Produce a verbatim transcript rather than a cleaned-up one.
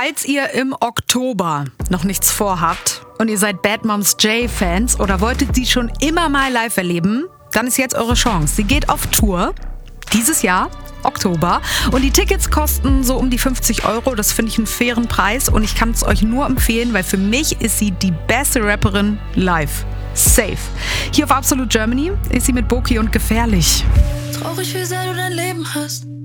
Falls ihr im Oktober noch nichts vorhabt und ihr seid Bad Moms J-Fans oder wolltet sie schon immer mal live erleben, dann ist jetzt eure Chance. Sie geht auf Tour dieses Jahr, Oktober. Und die Tickets kosten so um die fünfzig Euro. Das finde ich einen fairen Preis und ich kann es euch nur empfehlen, weil für mich ist sie die beste Rapperin live. Safe. Hier auf Absolute Germany ist sie mit Boki und Gefährlich. Traurig, wie sehr du dein Leben hast.